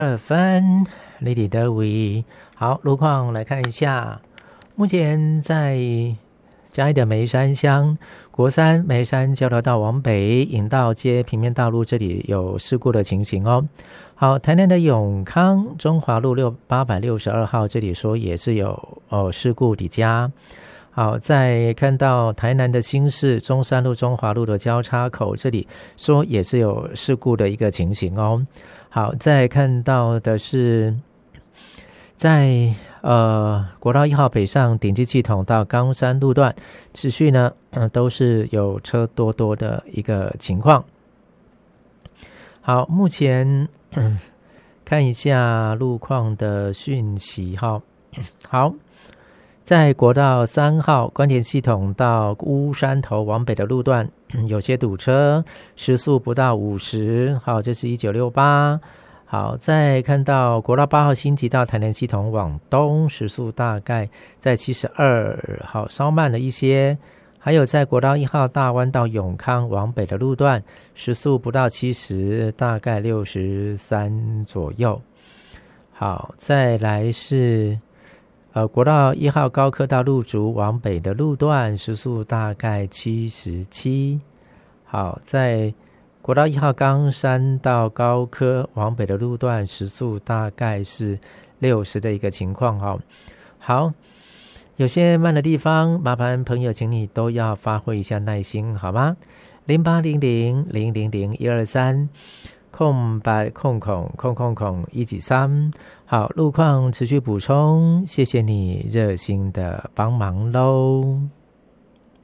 2分里里德维。好，路况来看一下，目前在嘉义的梅山乡国三梅山交流道往北引道街平面道路，这里有事故的情形哦。好，台南的永康中华路862号，这里说也是有事故抵家。好，再看到台南的新市中山路中华路的交叉口，这里说也是有事故的一个情形哦。好，再看到的是在国道1号北上顶基系统到冈山路段持续呢都是有车多的一个情况。好，目前看一下路况的讯息哈。好，在国道3号关田系统到乌山头往北的路段有些堵车，时速不到50。好，这是1968。好，再看到国道8号新集到台南系统往东，时速大概在72，好，稍慢了一些。还有在国道1号大湾到永康往北的路段，时速不到70，大概63左右。好，再来是国道1号高科到路竹往北的路段，时速大概77。好，在国道1号冈山到高科往北的路段，时速大概是60的一个情况哈。好，有些慢的地方，麻烦朋友请你都要发挥一下耐心，好吗？0800000123空白空193。好，路况持续补充，谢谢你热心的帮忙喽。